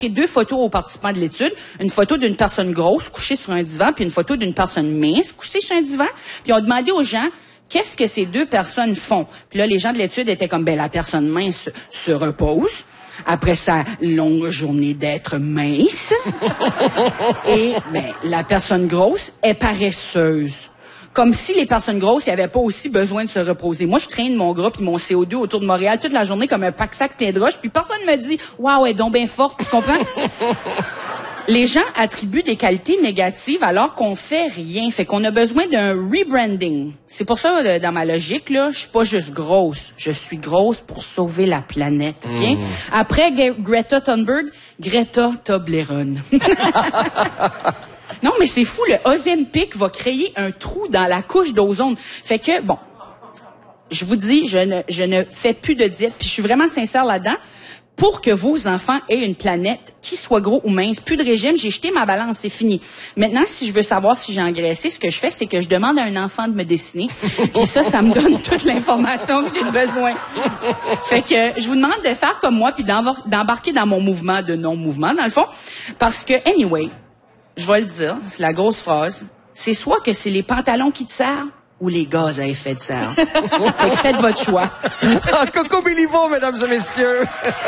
2 photos aux participants de l'étude, une photo d'une personne grosse couchée sur un divan, puis une photo d'une personne mince couchée sur un divan, puis on a demandé aux gens qu'est-ce que ces 2 personnes font. Puis là, les gens de l'étude étaient comme, la personne mince se repose après sa longue journée d'être mince, et la personne grosse est paresseuse. Comme si les personnes grosses n'avaient pas aussi besoin de se reposer. Moi, je traîne mon gras puis mon CO2 autour de Montréal toute la journée comme un pack-sac plein de roches, puis personne me dit « Wow, elle est donc bien forte », tu comprends? Les gens attribuent des qualités négatives alors qu'on fait rien. Fait qu'on a besoin d'un rebranding. C'est pour ça, dans ma logique, là, je suis pas juste grosse. Je suis grosse pour sauver la planète, OK? Après Greta Thunberg, Greta Toblerone. Non, mais c'est fou, le Ozempic va créer un trou dans la couche d'ozone. Fait que, je vous dis, je ne fais plus de diète, puis je suis vraiment sincère là-dedans. Pour que vos enfants aient une planète, qui soit gros ou mince, plus de régime, j'ai jeté ma balance, c'est fini. Maintenant, si je veux savoir si j'ai engraissé, ce que je fais, c'est que je demande à un enfant de me dessiner. Puis ça me donne toute l'information que j'ai besoin. Fait que je vous demande de faire comme moi, puis d'embarquer dans mon mouvement de non-mouvement, dans le fond. Parce que, anyway, je vais le dire, c'est la grosse phrase, c'est soit que c'est les pantalons qui te servent, ou les gaz à effet de serre. Fait que faites votre choix. Coco Béliveau, mesdames et messieurs.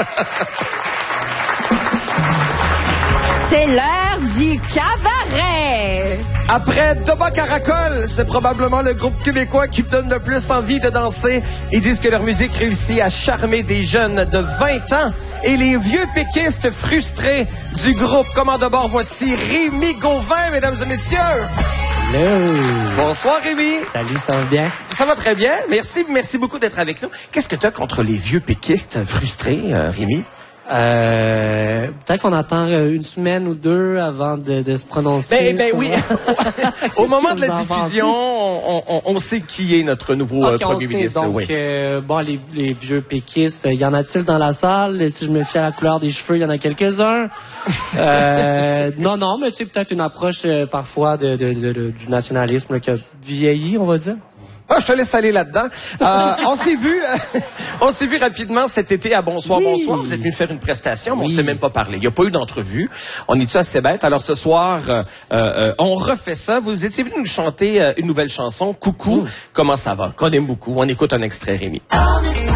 C'est l'heure du cabaret. Après Toba Caracol, c'est probablement le groupe québécois qui me donne le plus envie de danser. Ils disent que leur musique réussit à charmer des jeunes de 20 ans et les vieux péquistes frustrés du groupe. Comment d'abord, voici Rémi Gauvin, mesdames et messieurs. Hello. Bonsoir Rémi. Salut, ça va bien? Ça va très bien. Merci beaucoup d'être avec nous. Qu'est-ce que tu as contre les vieux péquistes frustrés, Rémi? Peut-être qu'on attend une semaine ou 2 avant de se prononcer. Oui. Au moment de la diffusion, on sait qui est notre nouveau premier ministre. Donc, les vieux péquistes, y en a-t-il dans la salle? Si je me fie à la couleur des cheveux, il y en a quelques-uns. Non, mais tu sais, peut-être une approche parfois du nationalisme qui a vieilli, on va dire. Je te laisse aller là-dedans. On s'est vu rapidement cet été à Bonsoir. Vous êtes venu faire une prestation, mais on s'est même pas parlé. Il n'y a pas eu d'entrevue. On est-tu assez bête? Alors ce soir, on refait ça. Vous étiez venu nous chanter une nouvelle chanson, Coucou. Comment ça va? Qu'on aime beaucoup. On écoute un extrait, Rémi.